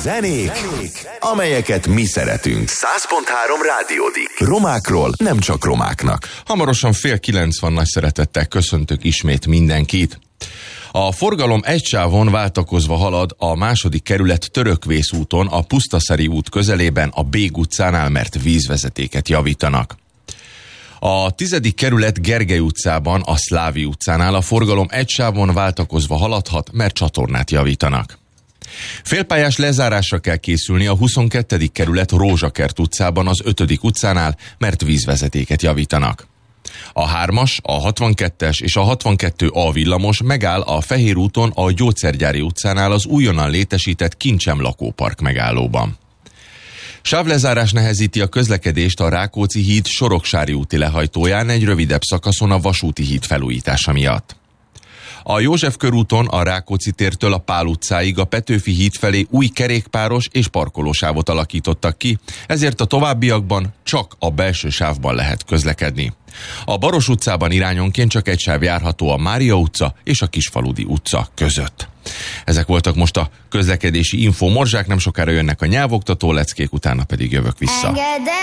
Zenék, amelyeket mi szeretünk. 100.3 Rádiódik. Romákról nem csak romáknak. Hamarosan 8:30 van, nagy szeretettel köszöntök ismét mindenkit. A forgalom egy sávon váltakozva halad a második kerület Törökvész úton, a Pusztaszeri út közelében, a Bég utcánál, mert vízvezetéket javítanak. A 10. kerület Gergely utcában, a Szlávi utcánál a forgalom egy sávon váltakozva haladhat, mert csatornát javítanak. Félpályás lezárásra kell készülni a 22. kerület Rózsakert utcában, az 5. utcánál, mert vízvezetéket javítanak. A 3-as, a 62-es és a 62A villamos megáll a Fehér úton, a Gyógyszergyári utcánál, az újonnan létesített Kincsem lakópark megállóban. Sávlezárás nehezíti a közlekedést a Rákóczi híd Soroksári úti lehajtóján egy rövidebb szakaszon a Vasúti híd felújítása miatt. A József körúton a Rákóczi tértől a Pál utcáig a Petőfi híd felé új kerékpáros és parkolósávot alakítottak ki, ezért a továbbiakban csak a belső sávban lehet közlekedni. A Baros utcában irányonként csak egy sáv járható a Mária utca és a Kisfaludi utca között. Ezek voltak most a közlekedési info morzsák, nem sokára jönnek a nyelvoktató leckék, utána pedig jövök vissza.